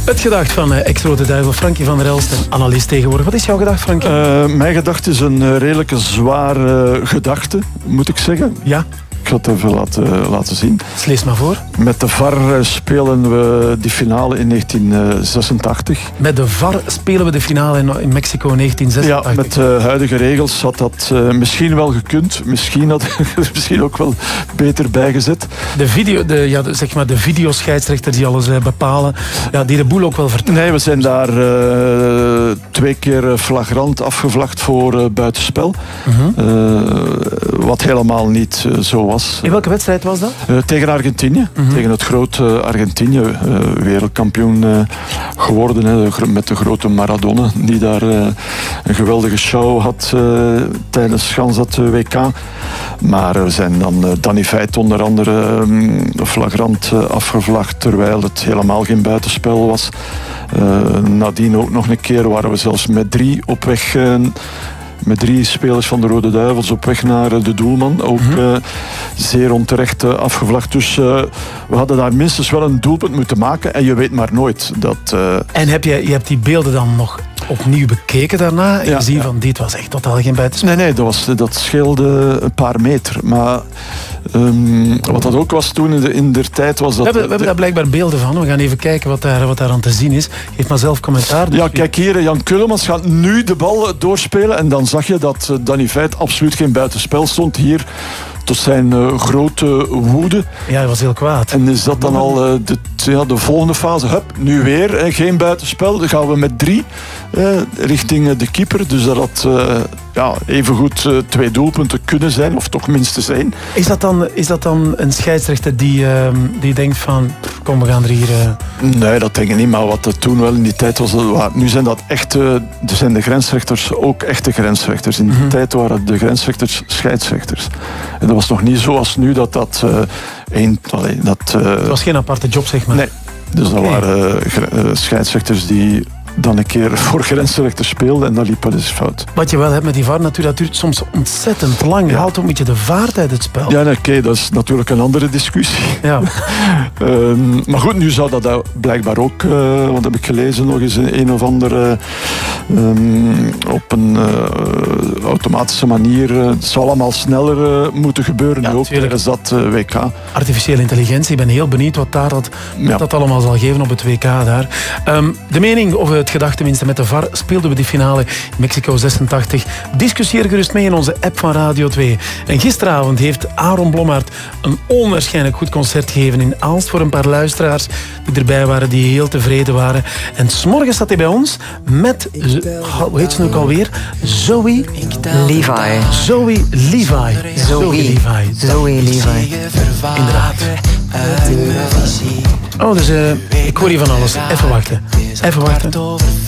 Het gedacht van ex-Rode Duivel, Frankie van der Elst, en analist tegenwoordig. Wat is jouw gedacht, Frankie? Mijn gedachte is een redelijke zware gedachte, moet ik zeggen. Ja. Ik ga het even laten zien. Lees maar voor. Met de VAR spelen we die finale in 1986. Met de VAR spelen we de finale in Mexico in 1986. Ja, met de huidige regels had dat misschien wel gekund. Misschien had misschien ook wel beter bijgezet. De videoscheidsrechter die alles bepalen, die de boel ook wel vertellen. Nee, we zijn daar 2 keer flagrant afgevlakt voor buitenspel. Wat helemaal niet zo was. In welke wedstrijd was dat? Tegen Argentinië. Tegen het grote Argentinië. Wereldkampioen geworden. Met de grote Maradona. Die daar een geweldige show had tijdens gans dat WK. Maar we zijn dan Danny Veit onder andere flagrant afgevlacht. Terwijl het helemaal geen buitenspel was. Nadien ook nog een keer waren we zelfs met 3 op weg... Met 3 spelers van de Rode Duivels op weg naar de doelman. Ook zeer onterecht afgevlacht. Dus we hadden daar minstens wel een doelpunt moeten maken. En je weet maar nooit dat... En je hebt die beelden dan nog opnieuw bekeken daarna? En gezien van dit was echt totaal geen buitenspel? Nee, dat scheelde een paar meter. Maar wat dat ook was toen in der tijd was dat... We hebben daar blijkbaar beelden van. We gaan even kijken wat daar aan te zien is. Geef maar zelf commentaar. Dus kijk hier, Jan Kullemans gaat nu de bal doorspelen. En dan zag je dat Danny Veit absoluut geen buitenspel stond hier. Tot zijn grote woede. Ja, hij was heel kwaad. En is dat dan al de volgende fase? Hup, nu weer geen buitenspel. Dan gaan we met 3 richting de keeper. Dus dat had evengoed 2 doelpunten kunnen zijn. Of toch minstens 1. Is dat dan een scheidsrechter die denkt van... Kom, we gaan er hier... Nee, dat denk ik niet. Maar wat er toen wel in die tijd was... Nu zijn dat zijn de grensrechters ook echte grensrechters. In die tijd waren de grensrechters scheidsrechters. En dat was nog niet zoals nu dat... Het was geen aparte job, zeg maar. Nee, dus dat waren scheidsrechters die dan een keer voor grensrechters speelden en dat liep wel eens fout. Wat je wel hebt met die VAR natuurlijk, dat duurt soms ontzettend lang. Je haalt ook een beetje de vaart uit het spel. Ja, oké, dat is natuurlijk een andere discussie. Ja. Maar goed, nu zou dat blijkbaar ook, want heb ik gelezen nog eens een of andere op een automatische manier. Het zou allemaal sneller moeten gebeuren. Ja, nu ook tijdens dat WK. Artificiële intelligentie, ik ben heel benieuwd wat dat allemaal zal geven op het WK daar. De mening, of het gedacht tenminste, met de VAR speelden we die finale in Mexico 86. Discussieer gerust mee in onze app van Radio 2. En gisteravond heeft Aaron Blommaert een onwaarschijnlijk goed concert gegeven in Aalst voor een paar luisteraars die erbij waren, die heel tevreden waren. En 's morgens zat hij bij ons met, hoe heet ze nu ook alweer? Zoe Levi. Zoe Levi. Inderdaad. Oh, dus ik hoor hier van alles. Even wachten.